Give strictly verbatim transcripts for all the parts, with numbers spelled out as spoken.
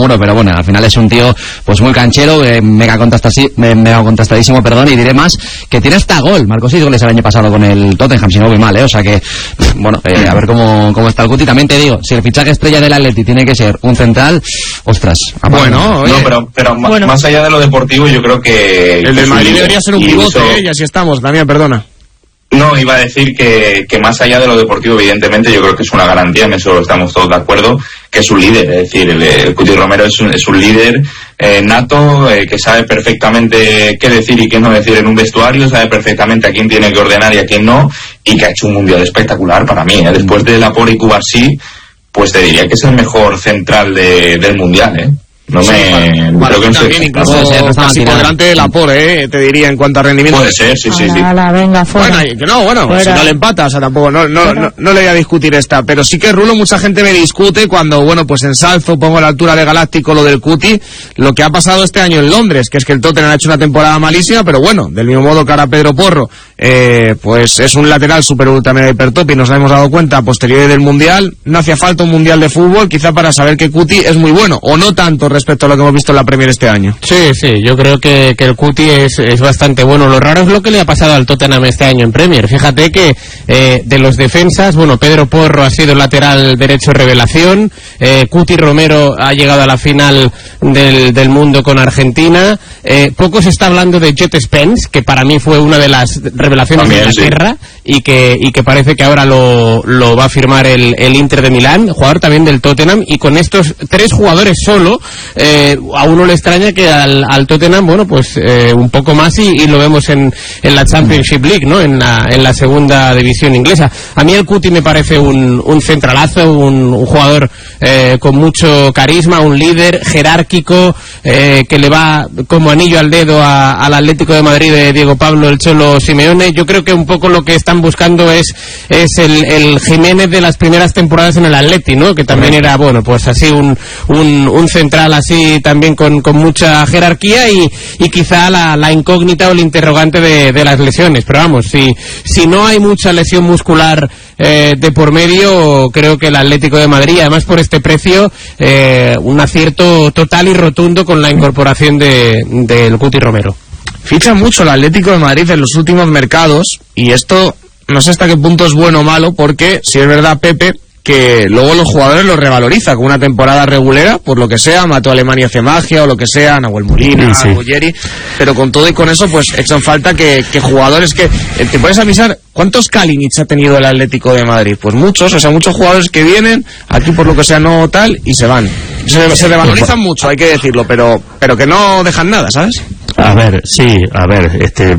muro, pero bueno, al final es un tío pues muy canchero, eh, mega, contrastasi, mega contrastadísimo, perdón, y diré más, que tiene hasta gol, marcó seis goles el año pasado con el Tottenham, si no voy mal, eh, o sea que, bueno, eh, a ver cómo, cómo está el Cuti. También te digo, si el fichaje estrella del Atleti tiene que ser un central, ostras, bueno, no, pero, pero bueno. Más allá de lo deportivo, yo creo que el del Madrid debería ser un pivote, eso... eh, y así estamos, Damián, perdona. No, iba a decir que, que más allá de lo deportivo, evidentemente, yo creo que es una garantía, en eso estamos todos de acuerdo, que es un líder, es decir, el, el Cuti Romero es un, es un líder eh, nato, eh, que sabe perfectamente qué decir y qué no decir en un vestuario, sabe perfectamente a quién tiene que ordenar y a quién no, y que ha hecho un mundial espectacular para mí, ¿eh? Después de Laporte y Cubarsí, pues te diría que es el mejor central de, del mundial, ¿eh? No sí, me... Para creo que también, incluso casi por delante de Laporte, eh, te diría, en cuanto a rendimiento. Puede ser, sí, sí, sí. Ala, venga, fuera. Bueno, que no, bueno, fuera. Si no le empata, o sea, tampoco, no, no, no, no le voy a discutir esta, pero sí que Rulo, mucha gente me discute cuando, bueno, pues ensalzo, pongo a la altura de Galáctico lo del Cuti, lo que ha pasado este año en Londres, que es que el Tottenham ha hecho una temporada malísima, pero bueno, del mismo modo que ahora Pedro Porro, eh, pues es un lateral super ultra mega hipertop y nos hemos dado cuenta a posteriori del Mundial, no hacía falta un Mundial de fútbol, quizá para saber que Cuti es muy bueno, o no tanto respecto a lo que hemos visto en la Premier este año. Sí, sí, yo creo que, que el Cuti es, es bastante bueno. Lo raro es lo que le ha pasado al Tottenham este año en Premier. Fíjate que eh, de los defensas, bueno, Pedro Porro ha sido lateral derecho revelación, eh, Cuti Romero ha llegado a la final del, del mundo con Argentina, eh, poco se está hablando de Jet Spence, que para mí fue una de las revelaciones También, de Inglaterra, sí. y, que, y que parece que ahora lo, lo va a firmar el, el Inter de Milán, jugador también del Tottenham, y con estos tres jugadores solo, eh, a uno le extraña que al, al Tottenham, bueno, pues eh, un poco más y, y lo vemos en, en la Championship League, ¿no? En la, en la segunda división inglesa. A mí el Cuti me parece un, un centralazo, un, un jugador eh, con mucho carisma, un líder jerárquico, eh, que le va como anillo al dedo a, al Atlético de Madrid de Diego Pablo el Cholo Simeone. Yo creo que un poco lo que están buscando es, es el, el Jiménez de las primeras temporadas en el Atleti, ¿no? Que también era, bueno, pues así un, un, un central así también con, con mucha jerarquía y, y quizá la, la incógnita o el interrogante de, de las lesiones. Pero vamos, si, si no hay mucha lesión muscular eh, de por medio, creo que el Atlético de Madrid, además por este precio, eh, un acierto total y rotundo con la incorporación de, del Cuti Romero. Ficha mucho el Atlético de Madrid en los últimos mercados y esto no sé hasta qué punto es bueno o malo, porque si es verdad, Pepe, que luego los jugadores los revaloriza con una temporada regulera, por lo que sea, Mato Alemania hace magia o lo que sea, Nahuel Molina, sí, sí. Boyeri, pero con todo y con eso pues echan falta que, que jugadores que eh, te puedes avisar. ¿Cuántos Kalinic ha tenido el Atlético de Madrid? Pues muchos, o sea, muchos jugadores que vienen aquí por lo que sea no tal y se van. Se, se revalorizan mucho, hay que decirlo, pero pero que no dejan nada, ¿sabes? A ver, sí, a ver, este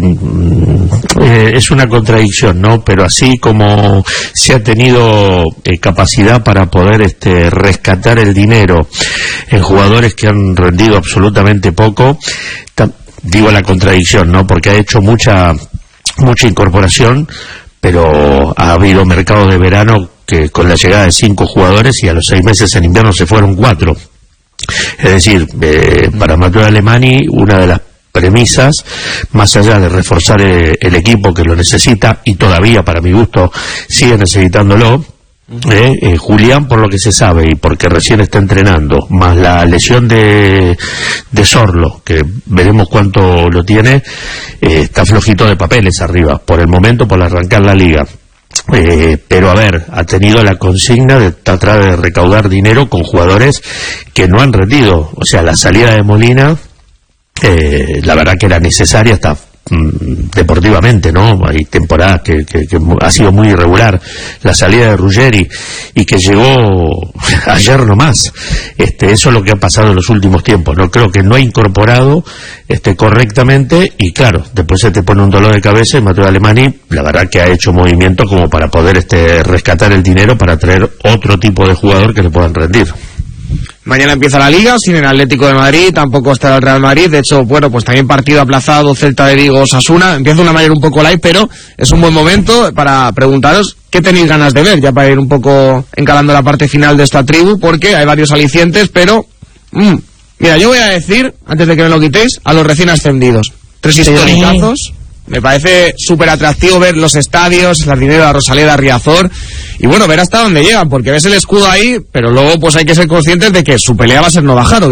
eh, es una contradicción, ¿no? Pero así como se ha tenido eh, capacidad para poder este rescatar el dinero en jugadores que han rendido absolutamente poco, digo la contradicción, ¿no? Porque ha hecho mucha mucha incorporación, pero ha habido mercados de verano que con la llegada de cinco jugadores y a los seis meses en invierno se fueron cuatro. Es decir, eh, para Matteo Alemani una de las premisas, más allá de reforzar el, el equipo que lo necesita y todavía para mi gusto sigue necesitándolo, Eh, eh, Julián, por lo que se sabe y porque recién está entrenando, más la lesión de, de Sorlo, que veremos cuánto lo tiene, eh, está flojito de papeles arriba, por el momento, por arrancar la liga. Eh, pero a ver, ha tenido la consigna de tratar de recaudar dinero con jugadores que no han rendido. O sea, la salida de Molina, eh, la verdad que era necesaria hasta deportivamente, ¿no? Hay temporadas que, que, que ha sido muy irregular. La salida de Ruggeri y que llegó ayer nomás. Este, eso es lo que ha pasado en los últimos tiempos, ¿no? Creo que no ha incorporado este, correctamente y claro, después se te pone un dolor de cabeza y Matteo Alemani, la verdad que ha hecho movimientos como para poder este, rescatar el dinero para traer otro tipo de jugador que le puedan rendir. Mañana empieza la Liga, sin el Atlético de Madrid, tampoco estará el Real Madrid. De hecho, bueno, pues también partido aplazado, Celta de Vigo, Osasuna. Empieza una manera un poco light, pero es un buen momento para preguntaros qué tenéis ganas de ver, ya para ir un poco encalando la parte final de esta tribu, porque hay varios alicientes, pero... Mmm, mira, yo voy a decir, antes de que me lo quitéis, a los recién ascendidos. Tres historicazos. Me parece súper atractivo ver los estadios, el Sardinero, la Rosaleda, Riazor, y bueno, ver hasta dónde llegan, porque ves el escudo ahí, pero luego pues hay que ser conscientes de que su pelea va a ser no bajar.